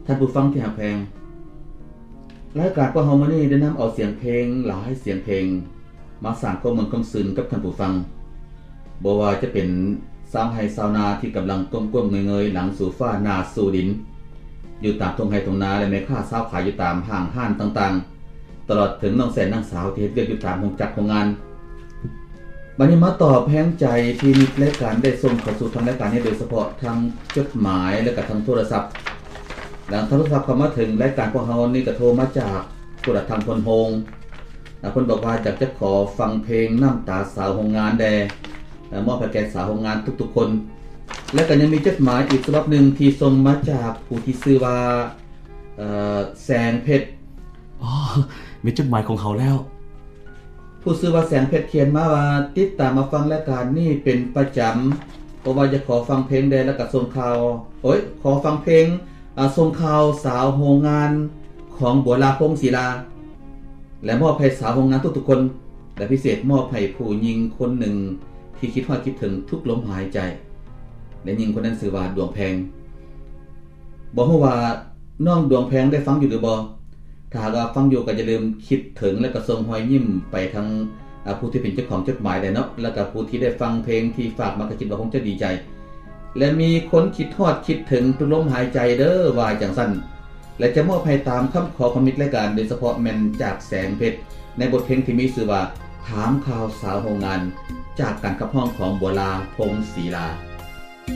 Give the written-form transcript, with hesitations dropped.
ท่านผู้ฟังที่รักแพงรายการของเฮามื้อนี้ได้นำเอาเสียงเพลงหลายเสียงเพลงมาสร้างความม่วนความซื่นกับท่านผู้ฟังบ่ว่าจะเป็นสาวไร่ชาวนาที่กำลังก้มๆเงยๆหลังสู่ฟ้าหน้าสู่ดินอยู่ตามทุ่งไร่ทุ่งนาและแม่ค้าสาวขายอยู่ตามห้างห้านต่างๆตลอดถึงน้องแสนน้องสาวที่เฮ็ดเวียกอยู่ตามโรงจักรโรงงานบัดนี้มาตอบแพงใจที่มีรายการได้ส่งเข้าสู่ทางรายการนี้โดยเฉพาะทางจดหมายและก็ทางโทรศัพท์หลังโทรศัพท์เข้ามาถึงรายการของเฮานี่ก็โทรมาจากผู้ทางพลโฮงเพิ่นบอกว่าอยากจะขอฟังเพลงน้ำตาสาวโรงงานแดมอบให้แก่สาวโรงงานทุกๆคนและก็ยังมีจดหมายอีกฉบับนึงที่ส่งมาจากผู้ที่ชื่อว่าแสงเพชรมีจดหมายของเขาแล้วผู้ชื่อว่าแสงเพชรเขียนมาว่าติดตามมาฟังรายการนี้เป็นประจำเพราะว่าจะขอฟังเพลงแดแล้วก็ส่งข่าวขอฟังเพลงส่งข่าวสาวโรงงานของบัวลาพงศิลาและมอบให้สาวโรงงานทุกๆคนและพิเศษมอบให้ผู้หญิงคนหนึ่งที่คิดฮอดคิดถึงทุกลมหายใจและหญิงคนนั้นชื่อว่าดวงแพงบ่ฮู้ว่าน้องดวงแพงได้ฟังอยู่หรือบ่ถ้าหากว่าฟังอยู่ก็อย่าลืมคิดถึงและก็ส่งรอยยิ้มไปทางผู้ที่เป็นเจ้าของจดหมายได้เนาะแล้วก็ผู้ที่ได้ฟังเพลงที่ฝากมาก็คิดว่าคงจะดีใจและมีคนคิดฮอดคิดถึงทุกลมหายใจเด้อว่าจังซั่นและจะมอบให้ตามคำขอของมิตรรายการโดยเฉพาะแม่นจากแสงเพชรในบทเพลงที่มีชื่อว่าถามข่าวสาวโรงงานจากการขับร้องของบัวลาพงศิลา